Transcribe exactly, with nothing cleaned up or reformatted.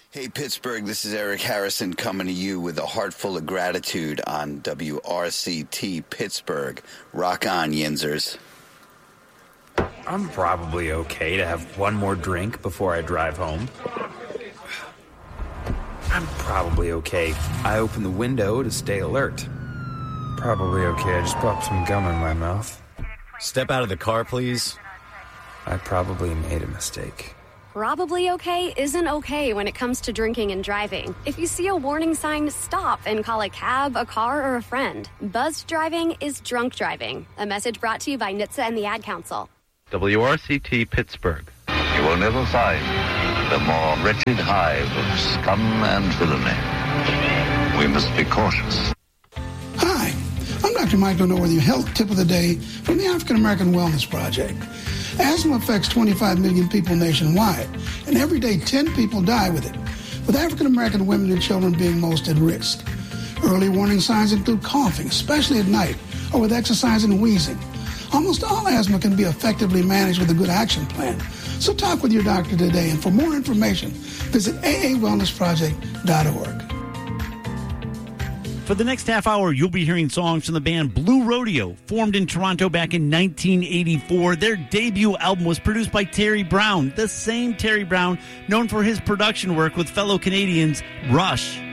Hey, Pittsburgh, this is Eric Harrison coming to you with a heart full of gratitude on W R C T Pittsburgh. Rock on, Yinzers. I'm probably okay to have one more drink before I drive home. I'm probably okay. I open the window to stay alert. Probably okay. I just popped some gum in my mouth. Step out of the car, please. I probably made a mistake. Probably okay isn't okay when it comes to drinking and driving. If you see a warning sign, stop and call a cab, a car, or a friend. Buzzed driving is drunk driving. A message brought to you by N H T S A and the Ad Council. W R C T Pittsburgh. You will never find the more wretched hive of scum and villainy. We must be cautious. Hi, I'm Doctor Mike Dunor, your health tip of the day from the African American Wellness Project. Asthma affects twenty-five million people nationwide, and every day ten people die with it, with African American women and children being most at risk. Early warning signs include coughing, especially at night, or with exercise and wheezing. Almost all asthma can be effectively managed with a good action plan. So talk with your doctor today, and for more information, visit A A wellness project dot org. For the next half hour, you'll be hearing songs from the band Blue Rodeo, formed in Toronto back in nineteen eighty-four. Their debut album was produced by Terry Brown, the same Terry Brown known for his production work with fellow Canadians Rush.